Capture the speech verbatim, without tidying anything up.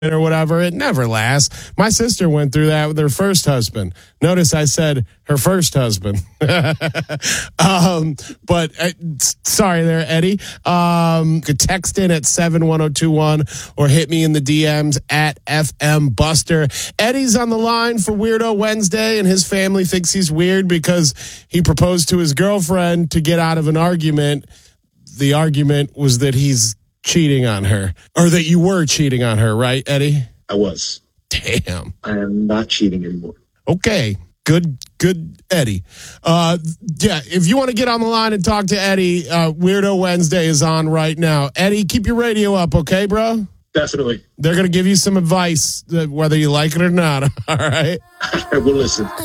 or whatever. It never lasts. My sister went through that with her first husband. Notice I said her first husband. um, but uh, sorry there, Eddie. Um, you could text in at seven one zero two one or hit me in the D Ms at F M Buster. Eddie's on the line for Weirdo Wednesday, and his family thinks he's weird because he proposed to his girlfriend to get out of an argument. The argument was that he's cheating on her, or that you were cheating on her, right, Eddie? I was. Damn. I am not cheating anymore. Okay. Good, good, Eddie. Uh, yeah, if you want to get on the line and talk to Eddie, uh, Weirdo Wednesday is on right now. Eddie, keep your radio up, okay, bro? Definitely. They're going to give you some advice, uh, whether you like it or not, all right? I will listen.